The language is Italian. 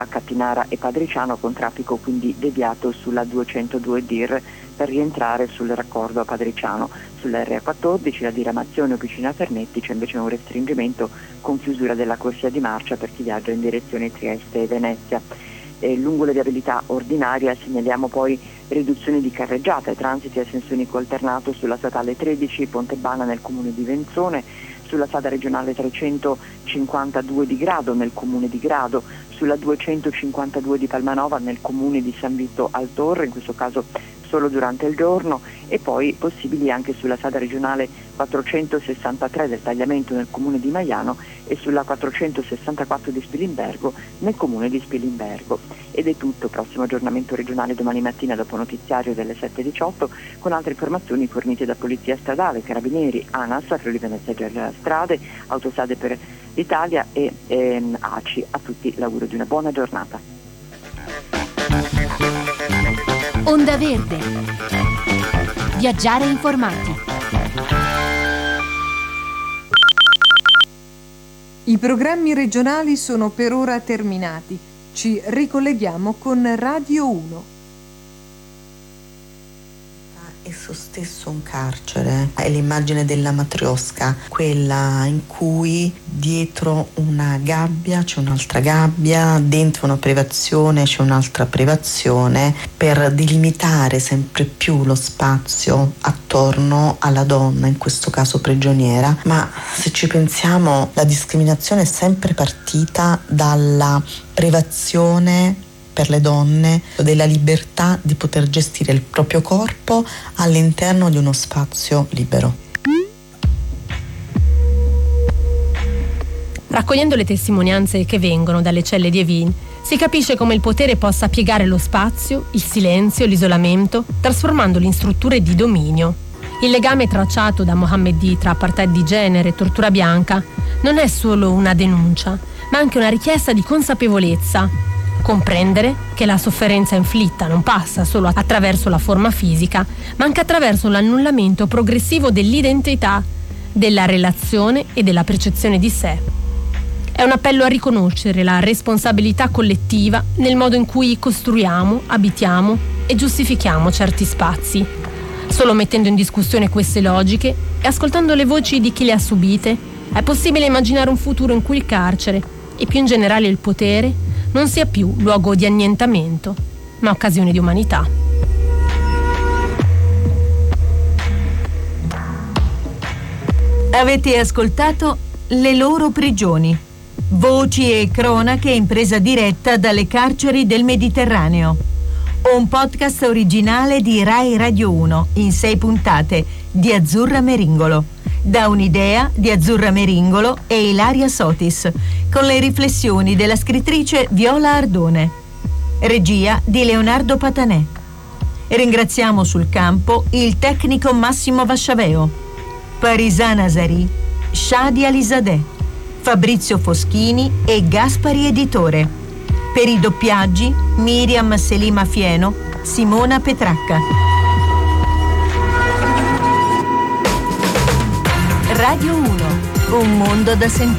a Cattinara e Padriciano, con traffico quindi deviato sulla 202 DIR per rientrare sul raccordo a Padriciano. Sulla RA14, la diramazione Officina Fernetti, c'è invece un restringimento con chiusura della corsia di marcia per chi viaggia in direzione Trieste e Venezia. Lungo la viabilità ordinaria segnaliamo poi riduzione di carreggiata e transiti a senso unico alternato sulla statale 13 Pontebana nel comune di Venzone, sulla strada regionale 352 di Grado nel comune di Grado, sulla 252 di Palmanova nel comune di San Vito al Torre, in questo caso solo durante il giorno, e poi possibili anche sulla strada regionale 463 del Tagliamento nel comune di Maiano e sulla 464 di Spilimbergo nel comune di Spilimbergo. Ed è tutto, prossimo aggiornamento regionale domani mattina dopo notiziario delle 7:18 con altre informazioni fornite da Polizia Stradale, Carabinieri, ANAS, Friuli Venezia Giulia Strade, Autostrade per l'Italia e ACI. A tutti l'augurio di una buona giornata. Onda Verde. Viaggiare informati. I programmi regionali sono per ora terminati. Ci ricolleghiamo con Radio 1. Esso stesso un carcere, è l'immagine della matriosca, quella in cui dietro una gabbia c'è un'altra gabbia, dentro una privazione c'è un'altra privazione, per delimitare sempre più lo spazio attorno alla donna, in questo caso prigioniera. Ma se ci pensiamo, la discriminazione è sempre partita dalla privazione per le donne della libertà di poter gestire il proprio corpo all'interno di uno spazio libero. Raccogliendo le testimonianze che vengono dalle celle di Evin, si capisce come il potere possa piegare lo spazio, il silenzio, l'isolamento, trasformandoli in strutture di dominio. Il legame tracciato da Mohammed D tra apartheid di genere e tortura bianca non è solo una denuncia, ma anche una richiesta di consapevolezza. Comprendere che la sofferenza inflitta non passa solo attraverso la forma fisica, ma anche attraverso l'annullamento progressivo dell'identità, della relazione e della percezione di sé. È un appello a riconoscere la responsabilità collettiva nel modo in cui costruiamo, abitiamo e giustifichiamo certi spazi. Solo mettendo in discussione queste logiche e ascoltando le voci di chi le ha subite, è possibile immaginare un futuro in cui il carcere, e più in generale il potere, non sia più luogo di annientamento, ma occasione di umanità. Avete ascoltato Le loro prigioni, voci e cronache in presa diretta dalle carceri del Mediterraneo. Un podcast originale di Rai Radio 1 in 6 puntate di Azzurra Meringolo. Da un'idea di Azzurra Meringolo e Ilaria Sotis, con le riflessioni della scrittrice Viola Ardone. Regia di Leonardo Patanè. Ringraziamo sul campo il tecnico Massimo Vasciaveo, Parisa Nasari, Shadi Alizadeh, Fabrizio Foschini e Gaspari Editore. Per i doppiaggi Miriam Selima Fieno, Simona Petracca. Radio 1, un mondo da sentire.